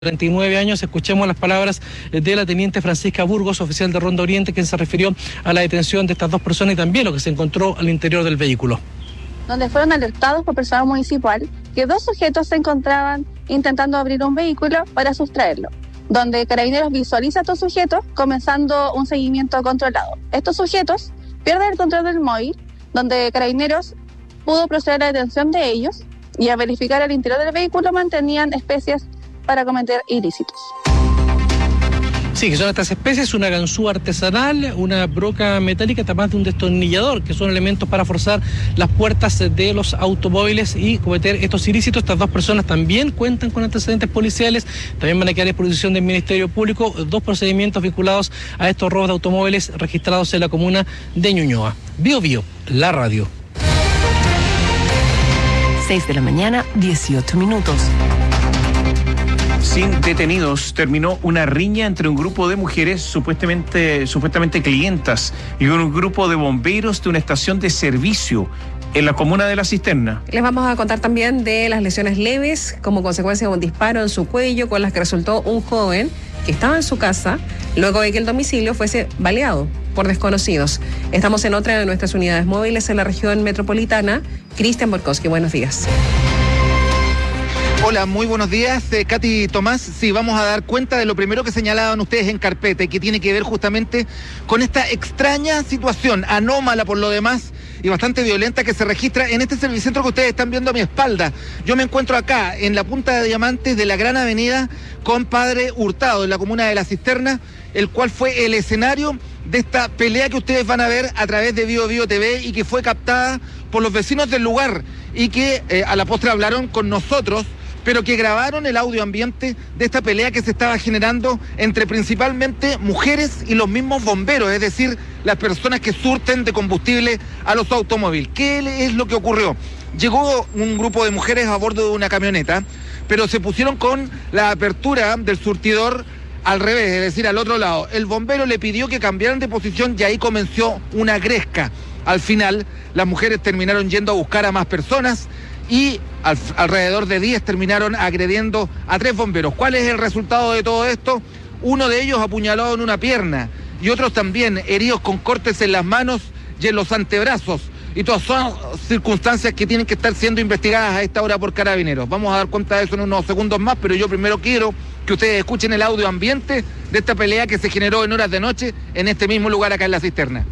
39 años. Escuchemos las palabras de la teniente Francisca Burgos, oficial de Ronda Oriente, quien se refirió a la detención de estas dos personas y también lo que se encontró al interior del vehículo. Donde fueron alertados por personal municipal que dos sujetos se encontraban intentando abrir un vehículo para sustraerlo, donde Carabineros visualiza a estos sujetos comenzando un seguimiento controlado. Estos sujetos pierden el control del móvil, donde Carabineros pudo proceder a la detención de ellos y a verificar el interior del vehículo mantenían especies para cometer ilícitos. Sí, que son estas especies, una ganzúa artesanal, una broca metálica, además de un destornillador, que son elementos para forzar las puertas de los automóviles y cometer estos ilícitos. Estas dos personas también cuentan con antecedentes policiales, también van a quedar a disposición del Ministerio Público dos procedimientos vinculados a estos robos de automóviles registrados en la comuna de Ñuñoa. Bio Bio, la radio. 6 de la mañana, 18 minutos. Sin detenidos, terminó una riña entre un grupo de mujeres supuestamente clientas y un grupo de bomberos de una estación de servicio en la comuna de La Cisterna. Les vamos a contar también de las lesiones leves como consecuencia de un disparo en su cuello con las que resultó un joven que estaba en su casa luego de que el domicilio fuese baleado por desconocidos. Estamos en otra de nuestras unidades móviles en la región metropolitana. Cristian Borkowski, buenos días. Hola, muy buenos días, Katy Tomás. Sí, vamos a dar cuenta de lo primero que señalaban ustedes en carpeta y que tiene que ver justamente con esta extraña situación, anómala por lo demás y bastante violenta, que se registra en este servicentro que ustedes están viendo a mi espalda. Yo me encuentro acá, en la punta de Diamantes de la Gran Avenida, con Padre Hurtado, en la comuna de La Cisterna, el cual fue el escenario de esta pelea que ustedes van a ver a través de Bio Bio TV y que fue captada por los vecinos del lugar y que a la postre hablaron con nosotros, pero que grabaron el audio ambiente de esta pelea que se estaba generando entre principalmente mujeres y los mismos bomberos, es decir, las personas que surten de combustible a los automóviles. ¿Qué es lo que ocurrió? Llegó un grupo de mujeres a bordo de una camioneta, pero se pusieron con la apertura del surtidor al revés, es decir, al otro lado. El bombero le pidió que cambiaran de posición y ahí comenzó una gresca. Al final, las mujeres terminaron yendo a buscar a más personas y alrededor de 10 terminaron agrediendo a 3 bomberos. ¿Cuál es el resultado de todo esto? Uno de ellos apuñalado en una pierna y otros también heridos con cortes en las manos y en los antebrazos. Y todas son circunstancias que tienen que estar siendo investigadas a esta hora por Carabineros. Vamos a dar cuenta de eso en unos segundos más, pero yo primero quiero que ustedes escuchen el audio ambiente de esta pelea que se generó en horas de noche en este mismo lugar acá en La Cisterna.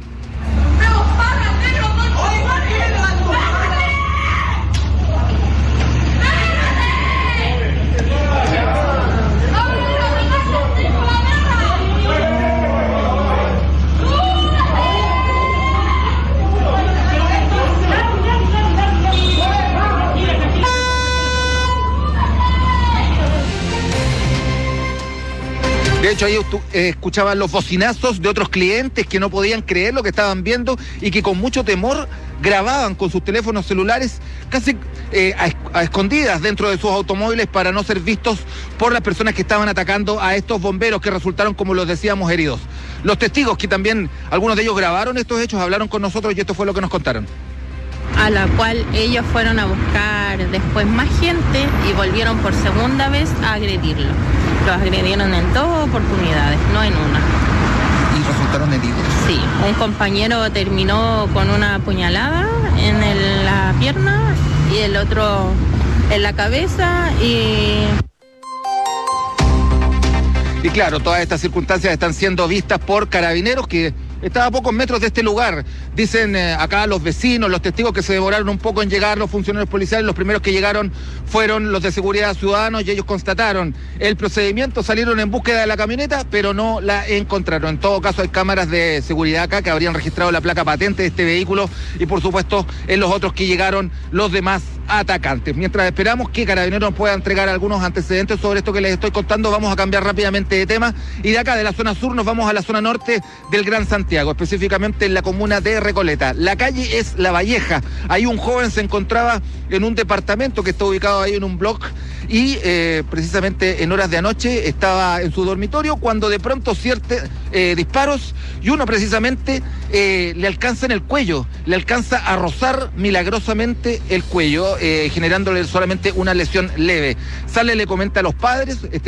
De hecho, ahí escuchaban los bocinazos de otros clientes que no podían creer lo que estaban viendo y que con mucho temor grababan con sus teléfonos celulares casi a escondidas dentro de sus automóviles para no ser vistos por las personas que estaban atacando a estos bomberos que resultaron, como los decíamos, heridos. Los testigos, que también algunos de ellos grabaron estos hechos, hablaron con nosotros y esto fue lo que nos contaron. A la cual ellos fueron a buscar después más gente y volvieron por segunda vez a agredirlo. Los agredieron en 2 oportunidades, no en una. ¿Y resultaron heridos? Sí, un compañero terminó con una puñalada en la pierna y el otro en la cabeza Y claro, todas estas circunstancias están siendo vistas por Carabineros, que estaba a pocos metros de este lugar. Dicen acá los vecinos, los testigos, que se demoraron un poco en llegar los funcionarios policiales. Los primeros que llegaron fueron los de seguridad ciudadanos y ellos constataron el procedimiento, salieron en búsqueda de la camioneta, pero no la encontraron. En todo caso, hay cámaras de seguridad acá que habrían registrado la placa patente de este vehículo y, por supuesto, en los otros que llegaron los demás atacantes. Mientras esperamos que Carabineros pueda entregar algunos antecedentes sobre esto que les estoy contando, vamos a cambiar rápidamente de tema y de acá, de la zona sur, nos vamos a la zona norte del Gran Santiago, específicamente en la comuna de Recoleta. La calle es La Valleja. Ahí un joven se encontraba en un departamento que está ubicado ahí en un block y precisamente en horas de anoche estaba en su dormitorio cuando de pronto disparos y uno precisamente le alcanza en el cuello, le alcanza a rozar milagrosamente el cuello. generándole solamente una lesión leve. Sale, le comenta a los padres,